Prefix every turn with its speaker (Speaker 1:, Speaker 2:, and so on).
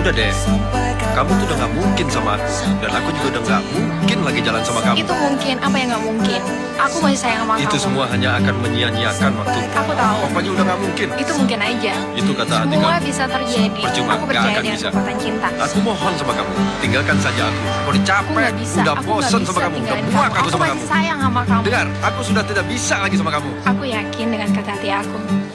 Speaker 1: Udah deh, kamu tuh udah gak mungkin sama aku. Dan aku juga udah gak mungkin lagi jalan sama kamu.
Speaker 2: Itu mungkin, apa yang gak mungkin? Aku masih sayang sama
Speaker 1: Itu
Speaker 2: kamu.
Speaker 1: semua hanya akan menyia-nyiakan waktu.
Speaker 2: Aku tahu.
Speaker 1: Pokoknya udah gak mungkin.
Speaker 2: Itu mungkin aja.
Speaker 1: Itu kata hati
Speaker 2: Semua
Speaker 1: kamu.
Speaker 2: bisa terjadi.
Speaker 1: Percuma,
Speaker 2: Aku
Speaker 1: gak
Speaker 2: percaya
Speaker 1: akan
Speaker 2: dengan
Speaker 1: bisa.
Speaker 2: kekuatan cinta.
Speaker 1: Aku mohon sama kamu, tinggalkan saja aku. Aku udah
Speaker 2: Aku
Speaker 1: capek,
Speaker 2: gak bisa.
Speaker 1: udah
Speaker 2: Aku gak
Speaker 1: bosan
Speaker 2: bisa
Speaker 1: sama kamu, udah
Speaker 2: tinggalin
Speaker 1: muak aku
Speaker 2: Aku
Speaker 1: sama
Speaker 2: masih
Speaker 1: kamu.
Speaker 2: sayang sama kamu.
Speaker 1: Dengar, aku sudah tidak bisa lagi sama kamu.
Speaker 2: Aku yakin dengan kata hati aku.